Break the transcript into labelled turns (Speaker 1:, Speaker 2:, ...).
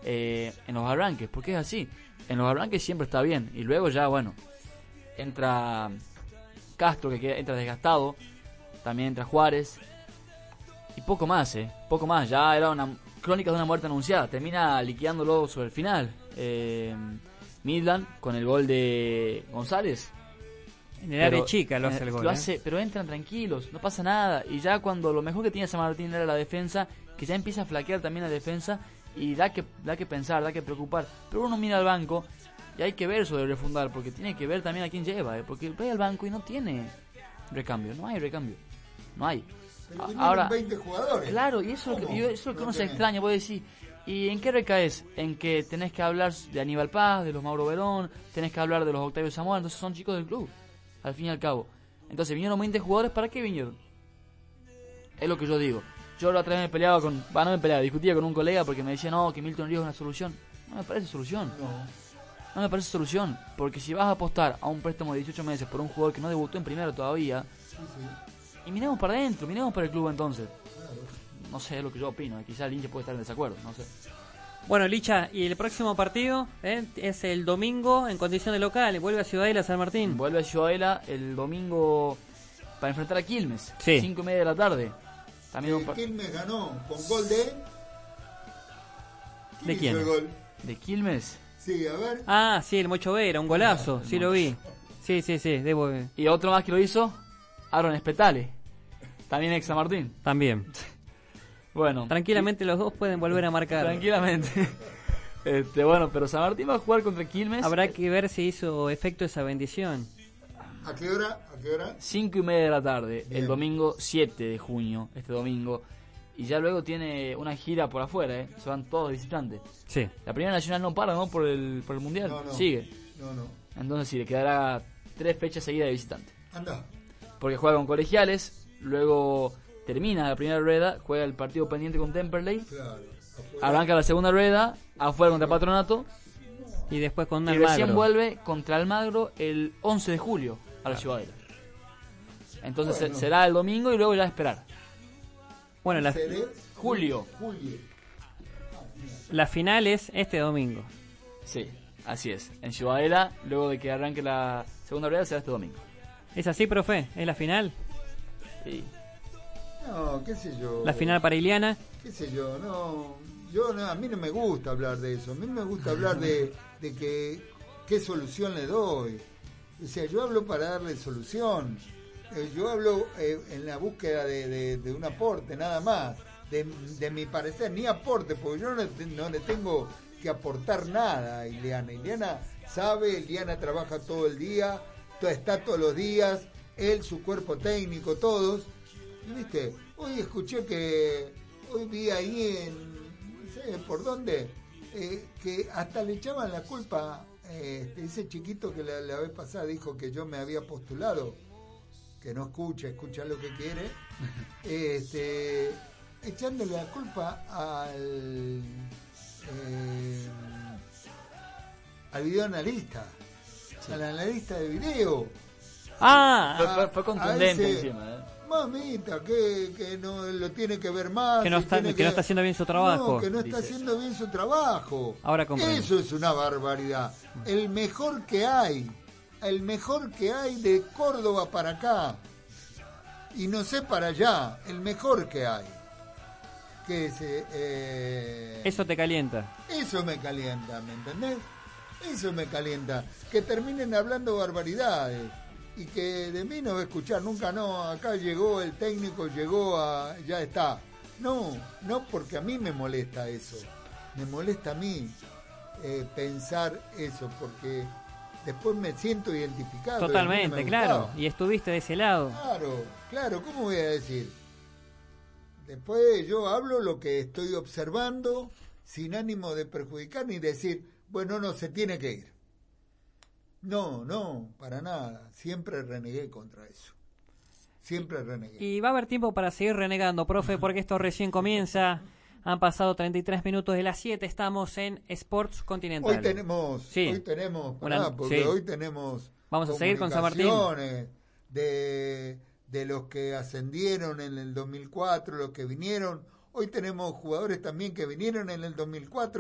Speaker 1: en los arranques, porque es así. En los arranques siempre está bien, y luego ya, bueno, entra Castro, que entra desgastado, también entra Juárez, y poco más, ya era una crónica de una muerte anunciada, termina liquidándolo sobre el final. Midland con el gol de González.
Speaker 2: En el área chica lo hace el gol.
Speaker 1: Pero entran tranquilos, no pasa nada. Y ya cuando lo mejor que tenía San Martín era la defensa, que ya empieza a flaquear también la defensa, y da que pensar, da que preocupar. Pero uno mira al banco y hay que ver eso de refundar, porque tiene que ver también a quién lleva, porque ve al banco y no tiene recambio, no hay recambio, no hay.
Speaker 3: Pero
Speaker 1: Ahora
Speaker 3: 20 jugadores.
Speaker 1: Claro, y eso es lo que uno se extraña, vos decís. ¿Y en qué recaes? En que tenés que hablar de Aníbal Paz, de los Mauro Verón, tenés que hablar de los Octavio Zamora, entonces son chicos del club, al fin y al cabo. Entonces vinieron 20 jugadores, ¿para qué vinieron? Es lo que yo digo. Yo la otra vez discutía con un colega porque me decía, no, que Milton Ríos es una solución. No me parece solución. No me parece solución, porque si vas a apostar a un préstamo de 18 meses por un jugador que no debutó en primero todavía, y miremos para adentro, miremos para el club entonces. No sé, es lo que yo opino, quizá el hincha puede estar en desacuerdo, no sé.
Speaker 2: Bueno, Licha, y el próximo partido es el domingo en condición de local, vuelve a Ciudadela San Martín.
Speaker 1: Vuelve a Ciudadela el domingo para enfrentar a Quilmes,
Speaker 2: sí.
Speaker 1: 5:30 de la tarde. También
Speaker 3: Quilmes ganó con gol de...
Speaker 2: ¿De quién?
Speaker 3: El gol?
Speaker 1: ¿De Quilmes?
Speaker 3: Sí, a ver.
Speaker 2: Ah, sí, el Mocho Vera, un golazo, sí lo vi. Sí, debo ver.
Speaker 1: Y otro más que lo hizo, Aaron Espetale, también ex San Martín.
Speaker 2: También.
Speaker 1: Bueno,
Speaker 2: tranquilamente los dos pueden volver a marcar.
Speaker 1: Tranquilamente. Bueno, pero San Martín va a jugar contra Quilmes.
Speaker 2: Habrá que ver si hizo efecto esa bendición.
Speaker 3: ¿A qué hora?
Speaker 1: 5:30 de la tarde, bien. El domingo 7 de junio, este domingo. Y ya luego tiene una gira por afuera, se van todos visitantes.
Speaker 2: Sí.
Speaker 1: La Primera Nacional no para, ¿no? Por el Mundial.
Speaker 3: No.
Speaker 1: Sigue.
Speaker 3: No.
Speaker 1: Entonces sí, le quedará 3 fechas seguidas de visitante.
Speaker 3: Anda.
Speaker 1: Porque juega con Colegiales, luego termina la primera rueda, juega el partido pendiente con Temperley.
Speaker 3: Claro.
Speaker 1: Arranca la segunda rueda, afuera contra Patronato.
Speaker 2: Y después con
Speaker 1: Almagro. Y recién
Speaker 2: Almagro.
Speaker 1: vuelve contra Almagro el 11 de julio a la Ciudadela. Entonces será el domingo y luego ya esperar.
Speaker 2: Bueno,
Speaker 1: Julio.
Speaker 2: La final es este domingo.
Speaker 1: Sí, así es. En Ciudadela, luego de que arranque la segunda rueda, será este domingo.
Speaker 2: ¿Es así, profe? ¿Es la final?
Speaker 1: Sí.
Speaker 3: No, qué sé yo.
Speaker 2: ¿La final para Iliana?
Speaker 3: Qué sé yo, a mí no me gusta hablar de eso. A mí me gusta hablar de qué solución le doy. O sea, yo hablo para darle solución. Yo hablo en la búsqueda de un aporte, nada más. De mi parecer, ni aporte, porque yo no le tengo que aportar nada a Ileana. Ileana sabe, Ileana trabaja todo el día, está todos los días, él, su cuerpo técnico, todos. Y viste, hoy vi ahí no sé por dónde, que hasta le echaban la culpa, ese chiquito que la vez pasada dijo que yo me había postulado, que no escucha lo que quiere, echándole la culpa al videoanalista, al analista de video.
Speaker 1: Fue contundente encima,
Speaker 3: Mamita, que no lo tiene que ver más.
Speaker 2: Que no está haciendo bien su trabajo.
Speaker 3: No, que no está haciendo bien su trabajo.
Speaker 2: Ahora comprendo.
Speaker 3: Eso es una barbaridad. El mejor que hay de Córdoba para acá. Y no sé para allá, el mejor que hay.
Speaker 2: Eso te calienta.
Speaker 3: Eso me calienta, ¿me entendés? Eso me calienta. Que terminen hablando barbaridades. Y que de mí no va a escuchar nunca, acá llegó el técnico, ya está. No, porque a mí me molesta eso. Me molesta a mí pensar eso, porque después me siento identificado.
Speaker 2: Totalmente, claro. Y estuviste de ese lado.
Speaker 3: Claro, ¿cómo voy a decir? Después yo hablo lo que estoy observando, sin ánimo de perjudicar ni decir, bueno, no, se tiene que ir. No, para nada. Siempre renegué contra eso. Siempre renegué.
Speaker 2: Y va a haber tiempo para seguir renegando, profe, porque esto recién comienza. Han pasado 33 minutos de las 7. Estamos en Sports Continental.
Speaker 3: Hoy tenemos, hoy tenemos.
Speaker 2: Vamos a seguir con San Martín.
Speaker 3: De los que ascendieron en el 2004, los que vinieron. Hoy tenemos jugadores también que vinieron en el 2004.